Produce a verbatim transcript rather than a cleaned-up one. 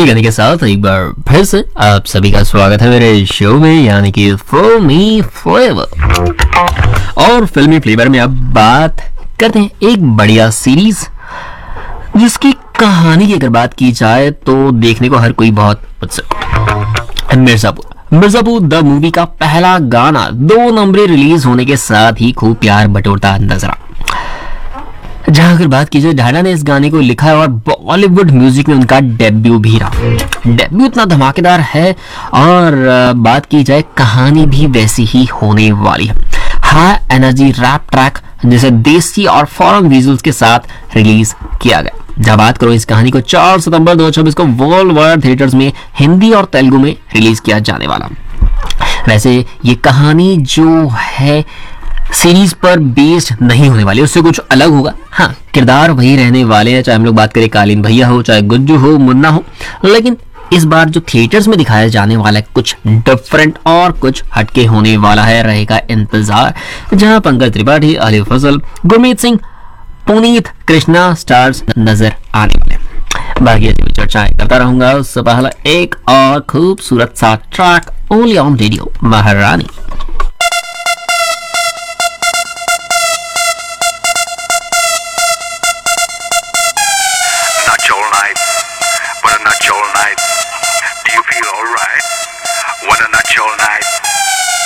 इसी गाने के साथ एक बार फिर से आप सभी का स्वागत है मेरे शो में, यानी कि फिल्मी फ्लेवर। और फिल्मी फ्लेवर में अब बात करते हैं एक बढ़िया सीरीज जिसकी कहानी की अगर बात की जाए तो देखने को हर कोई बहुत उत्सुक। मिर्जापुर मिर्जापुर द मूवी का पहला गाना दो नंबरे रिलीज होने के साथ ही खूब प्यार बटोरता नजर आ। जहां अगर बात की जाए, ढाडा ने इस गाने को लिखा है और बॉलीवुड म्यूजिक में उनका डेब्यू भी रहा। डेब्यू इतना धमाकेदार है और बात की जाए कहानी भी वैसी ही होने वाली है। हाई एनर्जी रैप ट्रैक जिसे देसी और फॉरेन विजुअल्स के साथ रिलीज किया गया। जब बात करो इस कहानी को चार सितंबर दो हज़ार चौबीस को वर्ल्ड वाइड थिएटर्स में हिंदी और तेलुगु में रिलीज किया जाने वाला। वैसे ये कहानी जो है सीरीज पर बेस्ड नहीं होने वाली, उससे कुछ अलग होगा। हाँ, किरदार वही रहने वाले हैं, चाहे हम लोग बात करें कालीन भैया हो, चाहे गुज्जू हो, मुन्ना हो, लेकिन इस बार जो थिएटर्स में दिखाया जाने वाला है कुछ डिफरेंट और कुछ हटके होने वाला है। रहेगा इंतजार, जहां पंकज त्रिपाठी, आलिफ फजल, गुरमीत सिंह, पुनीत कृष्णा स्टार्स नजर आने वाले। बाकी ऐसी चर्चाएं करता रहूंगा। उससे पहले एक और खूबसूरत सा ट्रैक ओनली ऑन रेडियो महारानी।